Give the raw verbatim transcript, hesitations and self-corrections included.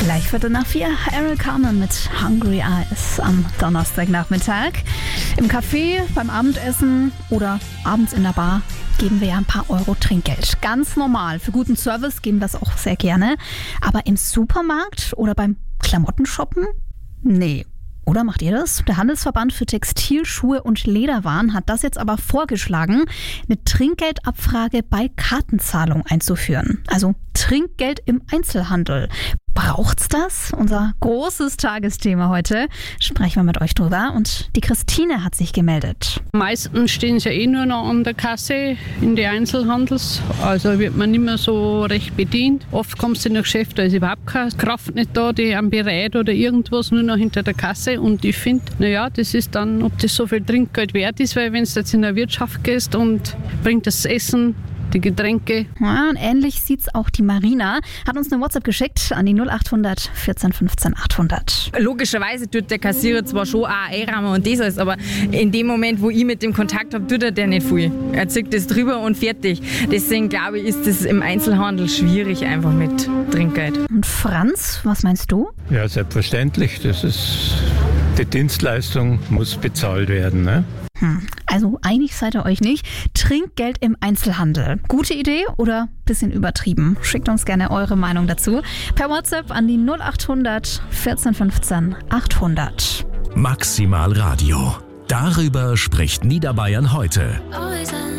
Gleich Viertel nach vier, Eric Carmen mit Hungry Eyes am Donnerstagnachmittag. Im Café, beim Abendessen oder abends in der Bar geben wir ja ein paar Euro Trinkgeld. Ganz normal. Für guten Service geben wir es auch sehr gerne. Aber im Supermarkt oder beim Klamottenshoppen? Nee. Oder macht ihr das? Der Handelsverband für Textil, Schuhe und Lederwaren hat das jetzt aber vorgeschlagen, eine Trinkgeldabfrage bei Kartenzahlung einzuführen. Also Trinkgeld im Einzelhandel. Braucht's das? Unser großes Tagesthema heute. Sprechen wir mit euch drüber. Und die Christine hat sich gemeldet. Meistens stehen sie ja eh nur noch an der Kasse in die Einzelhandels. Also wird man nicht mehr so recht bedient. Oft kommst du in ein Geschäft, da ist überhaupt keine Kraft nicht da, die am Bereit oder irgendwas, nur noch hinter der Kasse. Und ich finde, naja, das ist dann, ob das so viel Trinkgeld wert ist, weil wenn du jetzt in der Wirtschaft gehst und bringt das Essen, die Getränke. Ja, und ähnlich sieht's auch die Marina. Hat uns eine WhatsApp geschickt an die null acht hundert vierzehn fünfzehn achthundert. Logischerweise tut der Kassierer zwar schon auch einrahmen und das alles, aber in dem Moment, wo ich mit dem Kontakt habe, tut er der nicht viel. Er zieht das drüber und fertig. Deswegen glaube ich, ist das im Einzelhandel schwierig einfach mit Trinkgeld. Und Franz, was meinst du? Ja, selbstverständlich. Das ist, die Dienstleistung muss bezahlt werden, ne? Hm, also einig seid ihr euch nicht. Trinkgeld im Einzelhandel. Gute Idee oder bisschen übertrieben? Schickt uns gerne eure Meinung dazu. Per WhatsApp an die null acht hundert vierzehn fünfzehn achthundert. Maximal Radio. Darüber spricht Niederbayern heute.